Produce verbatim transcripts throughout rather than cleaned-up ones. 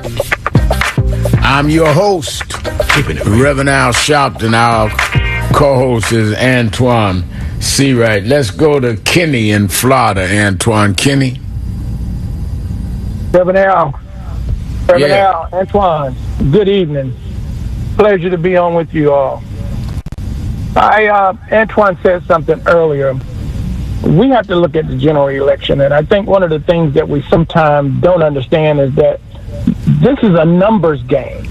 I'm your host, Reverend Al Sharpton. Our co-host is Antoine Seawright. Let's go to Kenny in Florida. Antoine, Kenny. Reverend Al, Reverend Yeah. Al, Antoine, good evening. Pleasure to be on with you all. I, uh, Antoine said something earlier. We have to look at the general election, and I think one of the things that we sometimes don't understand is that this is a numbers game.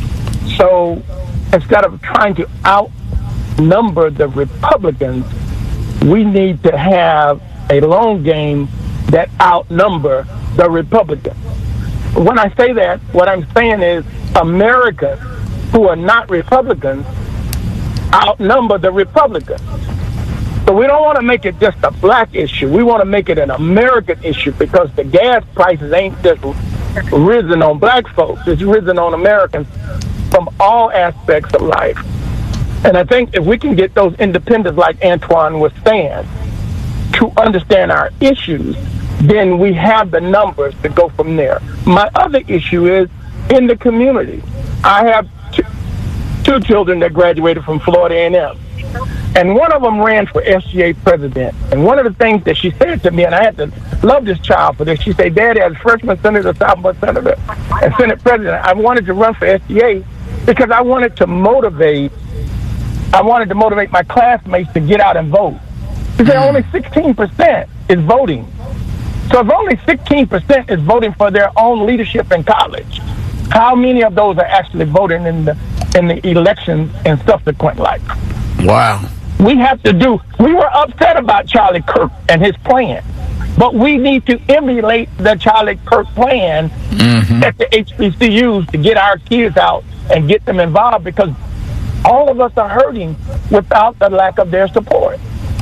So instead of trying to outnumber the Republicans, we need to have a long game that outnumber the Republicans. When I say that, what I'm saying is Americans who are not Republicans outnumber the Republicans. So we don't want to make it just a black issue. We want to make it an American issue because the gas prices ain't just risen on black folks. It's risen on Americans from all aspects of life. And I think if we can get those independents, like Antoine was saying, to understand our issues, then we have the numbers to go from there. My other issue is in the community. I have two, two children that graduated from Florida A and M. And one of them ran for S G A president. And one of the things that she said to me, and I had to love this child for this, she said, Daddy, as freshman senator, sophomore senator, and Senate president, I wanted to run for S G A because I wanted to motivate, I wanted to motivate my classmates to get out and vote. She said only sixteen percent is voting. So if only sixteen percent is voting for their own leadership in college, how many of those are actually voting in the in the elections and subsequent life? Wow. We have to do, we were upset about Charlie Kirk and his plan, but we need to emulate the Charlie Kirk plan mm-hmm. at the H B C Us to get our kids out and get them involved, because all of us are hurting without the lack of their support.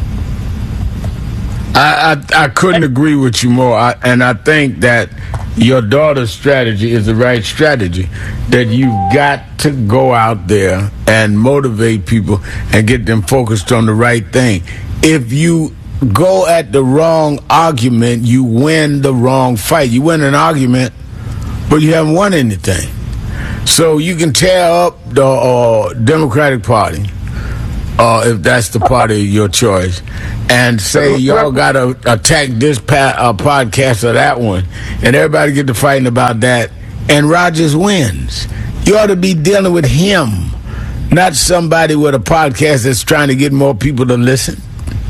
I, I, I couldn't agree with you more, I, and I think that your daughter's strategy is the right strategy, that you've got to go out there and motivate people and get them focused on the right thing. If you go at the wrong argument, you win the wrong fight. You win an argument, but you haven't won anything. So you can tear up the uh, Democratic Party, uh, if that's the party of your choice, and say y'all got to attack this pa- uh, podcast or that one, and everybody get to fighting about that, and Rogers wins. You ought to be dealing with him, not somebody with a podcast that's trying to get more people to listen.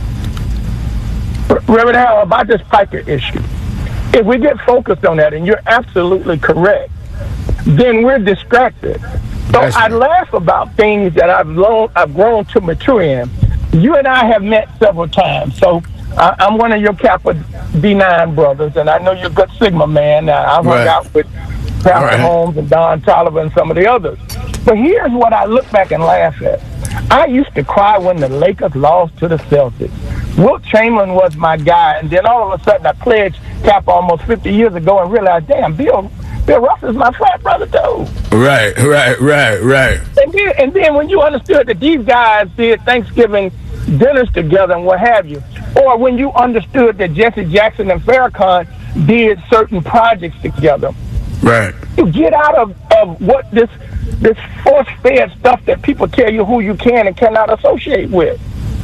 Reverend Al, about this Piker issue, if we get focused on that, and you're absolutely correct, then we're distracted. So That's I right. laugh about things that I've, lo- I've grown to mature in. You and I have met several times. So uh, I'm one of your Kappa D nine brothers, and I know you're a good Sigma man. Uh, I've hung Right. out with Pastor Right. Holmes and Don Tolliver and some of the others. But here's what I look back and laugh at. I used to cry when the Lakers lost to the Celtics. Wilt Chamberlain was my guy, and then all of a sudden I pledged Kappa almost fifty years ago and realized, damn, Bill Bill Russell's my frat brother too. Right, right, right, right. And then, and then when you understood that these guys did Thanksgiving dinners together and what have you, or when you understood that Jesse Jackson and Farrakhan did certain projects together, Right. you get out of, of what this this force-fed stuff that people tell you who you can and cannot associate with.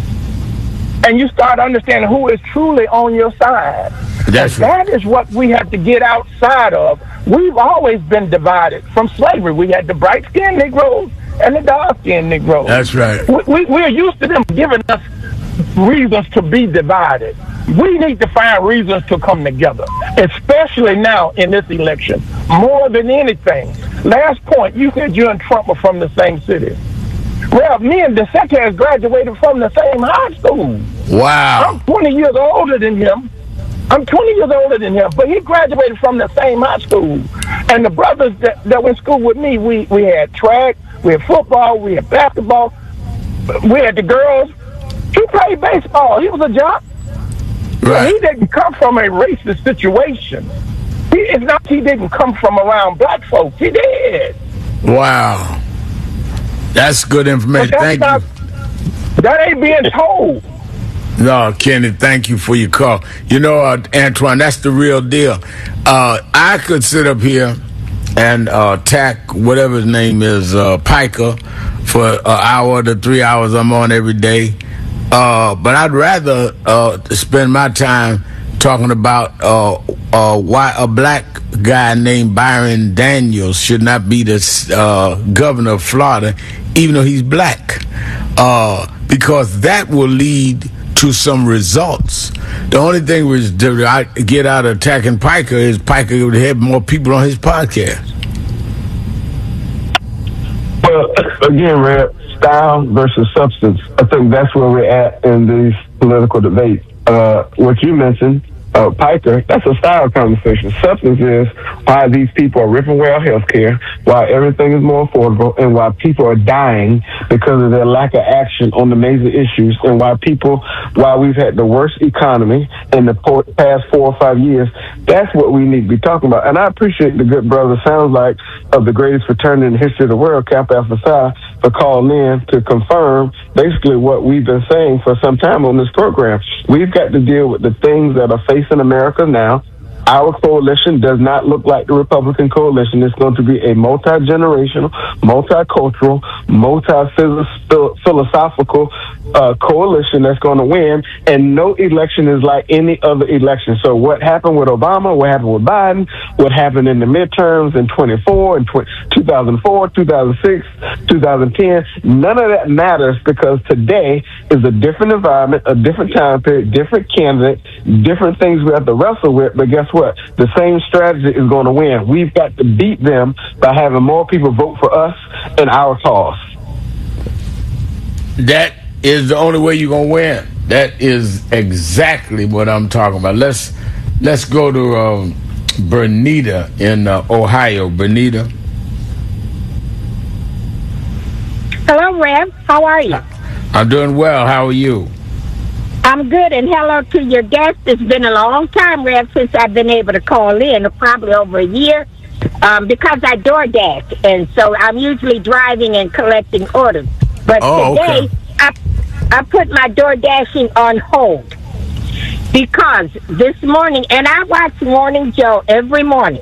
And you start understanding who is truly on your side. That's That is what we have to get outside of. We've always been divided from slavery. We had the bright-skinned Negroes and the dark-skinned Negroes. That's right. We, we, we're used to them giving us reasons to be divided. We need to find reasons to come together, especially now in this election, more than anything. Last point, you said you and Trump are from the same city. Well, me and DeSantis graduated from the same high school. Wow. I'm twenty years older than him. I'm twenty years older than him, but he graduated from the same high school. And the brothers that, that went to school with me, we, we had track, we had football, we had basketball, we had the girls. He played baseball. He was a jock. Right. He didn't come from a racist situation. He, it's not he didn't come from around black folks. He did. Wow. That's good information. But Thank that's you. not, that ain't being told. No, Kenny, thank you for your call. You know, uh, Antoine, that's the real deal. Uh, I could sit up here and uh, attack whatever his name is, uh, Piker, for an hour to three hours I'm on every day. Uh, but I'd rather uh, spend my time talking about uh, uh, why a black guy named Byron Daniels should not be the uh, governor of Florida, even though he's black, uh, because that will lead to some results. The only thing was to I get out of attacking Piker is Piker would have more people on his podcast. Well, again, Red, style versus substance. I think that's where we're at in these political debates. Uh, what you mentioned, uh, Piker, that's a style conversation. Substance is why these people are ripping away our health care, why everything is more affordable, and why people are dying because of their lack of action on the major issues, and why people, why we've had the worst economy in the past four or five years. That's what we need to be talking about. And I appreciate the good brother, sounds like, of the greatest fraternity in the history of the world, Kappa Alpha Psi, for calling in to confirm basically what we've been saying for some time on this program. We've got to deal with the things that are facing America now. Our coalition does not look like the Republican coalition. It's going to be a multi-generational, multicultural, multi-philosophical uh, coalition that's going to win, and no election is like any other election. So what happened with Obama, what happened with Biden, what happened in the midterms in twenty-four, and two thousand four, two thousand six, two thousand ten, none of that matters, because today is a different environment, a different time period, different candidate, different things we have to wrestle with, but guess what? The same strategy is going to win. We've got to beat them by having more people vote for us and our cause. That is the only way you're going to win. That is exactly what I'm talking about. Let's let's go to um, Bernita in uh, Ohio. Bernita. Hello, Rev. How are you? I'm doing well. How are you? I'm good, and hello to your guest. It's been a long time, Rev, since I've been able to call in, probably over a year, um, because I DoorDash, and so I'm usually driving and collecting orders. But oh, today, okay. I, I put my DoorDashing on hold because this morning, and I watch Morning Joe every morning,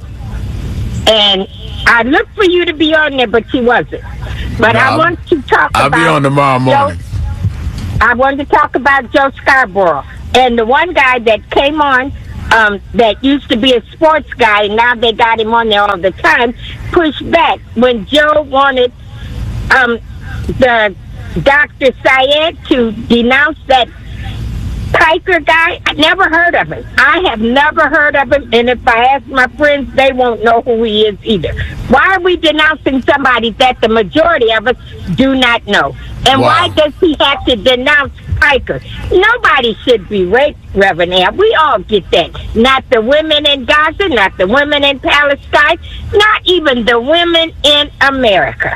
and I looked for you to be on there, but you wasn't. But no, I want to talk I'll about... I'll be on tomorrow morning. Joe, I wanted to talk about Joe Scarborough and the one guy that came on um, that used to be a sports guy, and now they got him on there all the time, pushed back when Joe wanted um, the Doctor Syed to denounce that Piker guy. I never heard of him. I have never heard of him, and if I ask my friends, they won't know who he is either. Why are we denouncing somebody that the majority of us do not know? And wow. why does he have to denounce Piker? Nobody should be raped, Reverend Ab. We all get that. Not the women in Gaza, not the women in Palestine, not even the women in America.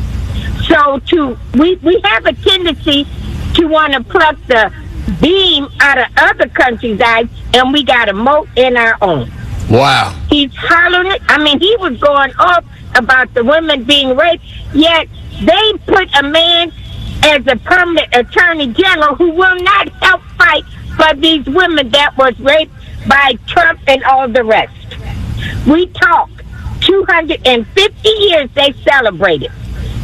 So to we, we have a tendency to want to pluck the beam out of other countries' eyes, and we got a moat in our own. Wow. He's hollering it. I mean, he was going off about the women being raped, yet they put a man as a permanent attorney general who will not help fight for these women that was raped by Trump and all the rest. We talk two hundred fifty years they celebrated.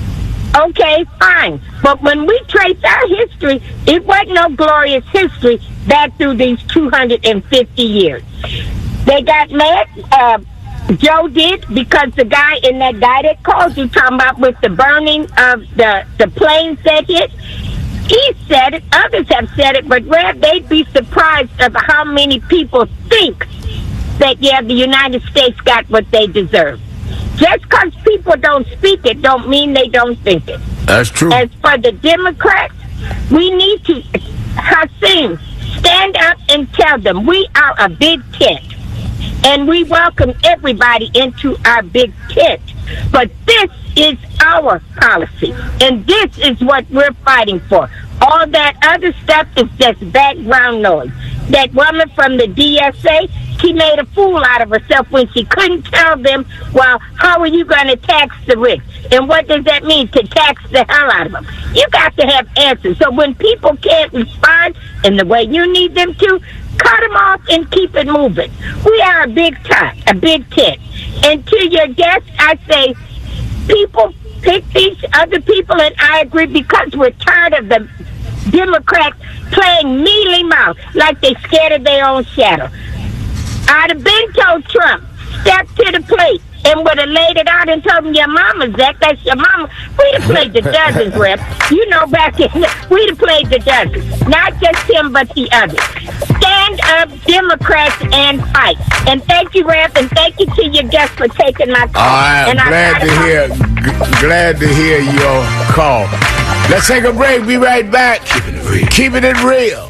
Okay, fine. But when we trace our history, it wasn't no glorious history back through these two hundred fifty years. They got mad, uh, Joe did, because the guy in that guy that called you talking about with the burning of the, the planes that hit, he said it, others have said it, but Rev, they'd be surprised of how many people think that, yeah, the United States got what they deserve. Just because people don't speak it don't mean they don't think it. That's true. As for the Democrats, we need to, Hassim, stand up and tell them we are a big tent. And we welcome everybody into our big tent. But this is our policy. And this is what we're fighting for. All that other stuff is just background noise. That woman from the D S A, she made a fool out of herself when she couldn't tell them, well, how are you going to tax the rich? And what does that mean, to tax the hell out of them? You got to have answers. So when people can't respond in the way you need them to, cut them off and keep it moving. We are a big time, a big tent. And to your guests, I say, people pick these other people, and I agree, because we're tired of the Democrats playing mealy mouth like they scared of their own shadow. I'd have been told Trump, step to the plate, and would have laid it out and told him, your mama, Zach, that's your mama. We'd have played the dozens, Rep. You know, back in, we'd have played the dozens. Not just him, but the others. Stand up, Democrats, and fight. And thank you, Rep, and thank you to your guests for taking my call. All right, and glad to hear, g- glad to hear your call. Let's take a break. Be right back. Keeping it real. Keeping it real.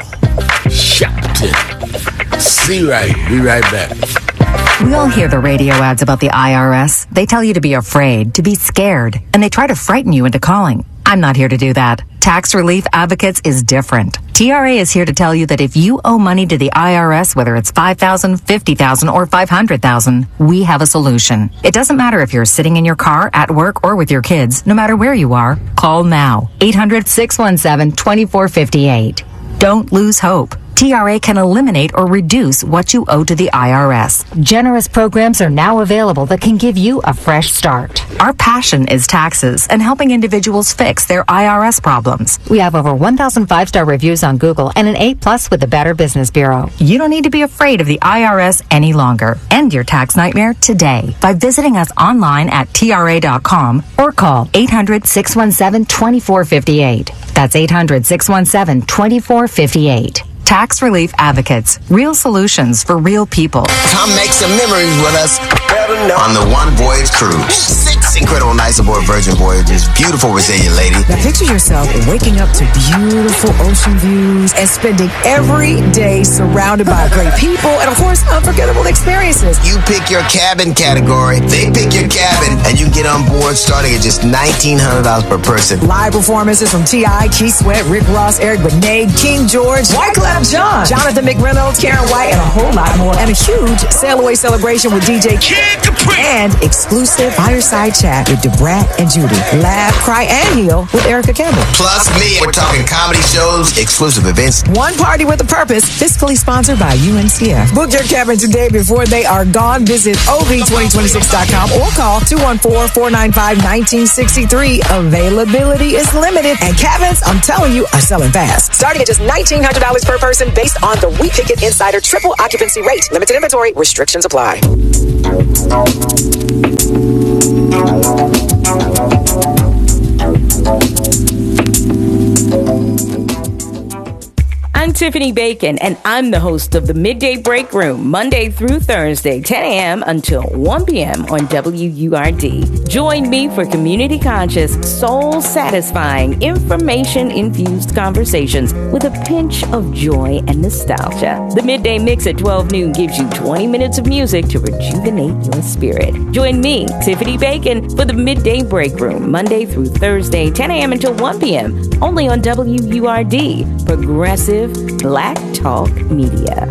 Shopton. See right. Be right back. We all hear the radio ads about the I R S. They tell you to be afraid, to be scared, and they try to frighten you into calling. I'm not here to do that. Tax Relief Advocates is different. T R A is here to tell you that if you owe money to the I R S, whether it's five thousand dollars, fifty thousand dollars, or five hundred thousand dollars, we have a solution. It doesn't matter if you're sitting in your car, at work, or with your kids. No matter where you are, call now. eight hundred, six one seven, two four five eight. Don't lose hope. T R A can eliminate or reduce what you owe to the I R S. Generous programs are now available that can give you a fresh start. Our passion is taxes and helping individuals fix their I R S problems. We have over one thousand five-star reviews on Google and an A plus with the Better Business Bureau. You don't need to be afraid of the I R S any longer. End your tax nightmare today by visiting us online at T R A dot com or call eight hundred, six one seven, two four five eight. That's eight hundred, six one seven, two four five eight. Tax Relief Advocates. Real solutions for real people. Come make some memories with us on the One Voyage Cruise. Six incredible nights aboard Virgin Voyages. Beautiful, resilient lady. Now picture yourself waking up to beautiful ocean views and spending every day surrounded by great people and, of course, unforgettable experiences. You pick your cabin category, they pick your cabin, and you get on board starting at just nineteen hundred dollars per person. Live performances from T I, Keith Sweat, Rick Ross, Eric Benet, King George, Wyclef John, Jonathan McReynolds, Karen White, and a whole lot more. And a huge sail away celebration with D J Kid Capri. And exclusive fireside chat with DeBrat and Judy. Laugh, cry, and heal with Erica Campbell. Plus me. We're talking comedy shows, exclusive events. One party with a purpose. Fiscally sponsored by U N C F. Book your cabin today before they are gone. Visit O V twenty twenty-six dot com or call two one four, four nine five, one nine six three. Availability is limited, and cabins, I'm telling you, are selling fast. Starting at just nineteen hundred dollars per person based on the We Pick It Insider triple occupancy rate. Limited inventory. Restrictions apply. I'm Tiffany Bacon, and I'm the host of the Midday Break Room, Monday through Thursday, ten a.m. until one p.m. on W U R D. Join me for community-conscious, soul-satisfying, information-infused conversations with a pinch of joy and nostalgia. The Midday Mix at twelve noon gives you twenty minutes of music to rejuvenate your spirit. Join me, Tiffany Bacon, for the Midday Break Room, Monday through Thursday, ten a.m. until one p.m., only on W U R D, Progressive Black Talk Media.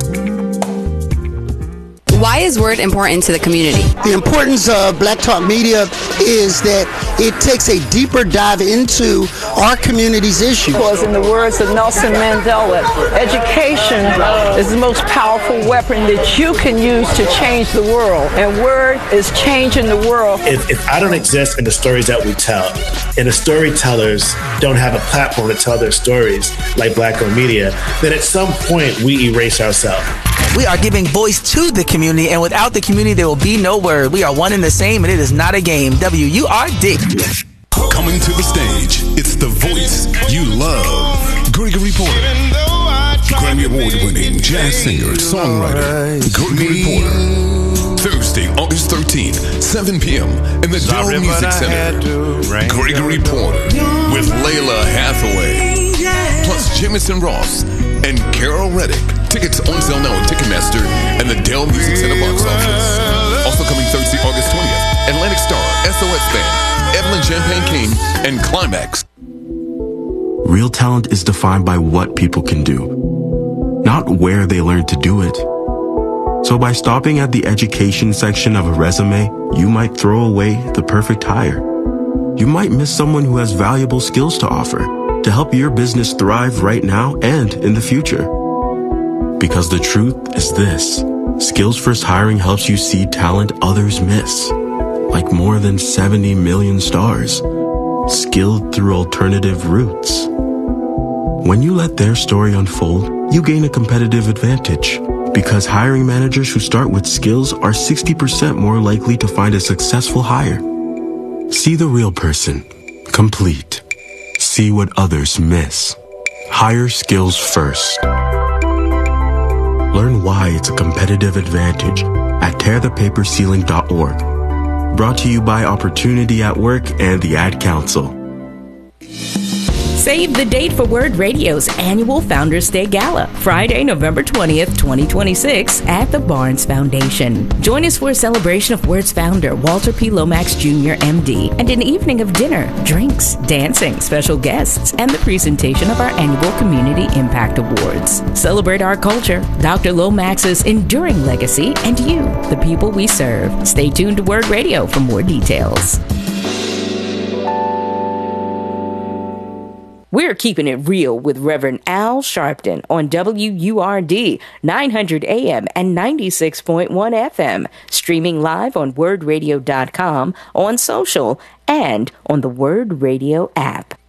Why is Word important to the community? The importance of Black Talk Media is that it takes a deeper dive into our community's issues. Because in the words of Nelson Mandela, education is the most powerful weapon that you can use to change the world. And Word is changing the world. If, if I don't exist in the stories that we tell, and the storytellers don't have a platform to tell their stories like Black-owned media, then at some point we erase ourselves. We are giving voice to the community, and without the community, there will be no Word. We are one and the same, and it is not a game. W U R D. Coming to the stage, it's the voice you love. Gregory Porter. Grammy Award-winning jazz singer, songwriter, Gregory Porter. Thursday, August thirteenth, seven p.m. in the Dell Music Center. Gregory Porter with Layla Hathaway. Plus Jamison Ross and Carol Reddick. Tickets on sale now at Ticketmaster and the Dell Music Center box office. Also coming Thursday, August twentieth, Atlantic Star, S O S Band, Evelyn Champagne King, and Climax. Real talent is defined by what people can do, not where they learn to do it. So by stopping at the education section of a resume, you might throw away the perfect hire. You might miss someone who has valuable skills to offer to help your business thrive right now and in the future. Because the truth is this, Skills First Hiring helps you see talent others miss, like more than seventy million stars, skilled through alternative routes. When you let their story unfold, you gain a competitive advantage, because hiring managers who start with skills are sixty percent more likely to find a successful hire. See the real person, complete. See what others miss. Hire skills first. Learn why it's a competitive advantage at tear the paper ceiling dot org. Brought to you by Opportunity at Work and the Ad Council. Save the date for Word Radio's annual Founders Day Gala, Friday, November twentieth, twenty twenty-six, at the Barnes Foundation. Join us for a celebration of Word's founder, Walter P. Lomax Junior M D, and an evening of dinner, drinks, dancing, special guests, and the presentation of our annual Community Impact Awards. Celebrate our culture, Doctor Lomax's enduring legacy, and you, the people we serve. Stay tuned to Word Radio for more details. We're keeping it real with Reverend Al Sharpton on W U R D nine hundred A M and ninety-six point one F M, streaming live on word radio dot com, on social, and on the Word Radio app.